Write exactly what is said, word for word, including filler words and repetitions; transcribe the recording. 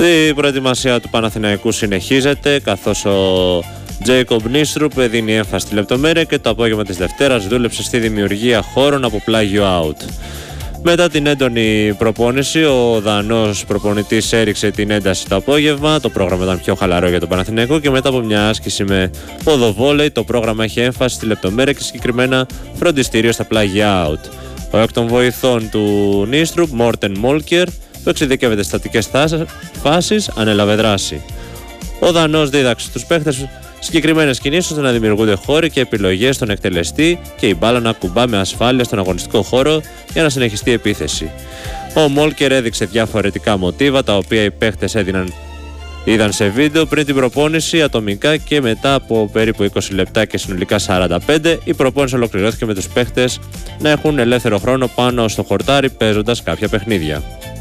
Η προετοιμασία του Παναθηναϊκού συνεχίζεται, καθώς ο Τζέικομπ Νίστρουπ δίνει έμφαση στη λεπτομέρεια και το απόγευμα της Δευτέρας δούλεψε στη δημιουργία χώρων από πλάγιο out. Μετά την έντονη προπόνηση, ο Δανός προπονητής έριξε την ένταση το απόγευμα. Το πρόγραμμα ήταν πιο χαλαρό για τον Παναθηναϊκό και μετά από μια άσκηση με ποδοβόλεϊ, το πρόγραμμα έχει έμφαση στη λεπτομέρεια και συγκεκριμένα φροντιστήριο στα πλάγια out. Ο εκ των βοηθών του Νίστρουπ, Μόρτεν Μόλκερ, που εξειδικεύεται στατικές φάσεις, ανέλαβε δράση. Ο Δανός δίδαξε στους παίχτες συγκεκριμένες κινήσεις ώστε να δημιουργούνται χώροι και επιλογές στον εκτελεστή και η μπάλα να κουμπά με ασφάλεια στον αγωνιστικό χώρο για να συνεχιστεί η επίθεση. Ο Μόλκερ έδειξε διαφορετικά μοτίβα τα οποία οι παίχτες έδιναν, είδαν σε βίντεο πριν την προπόνηση ατομικά και μετά από περίπου είκοσι λεπτά και συνολικά σαράντα πέντε η προπόνηση ολοκληρώθηκε με τους παίχτες να έχουν ελεύθερο χρόνο πάνω στο χορτάρι παίζοντας κάποια παιχνίδια.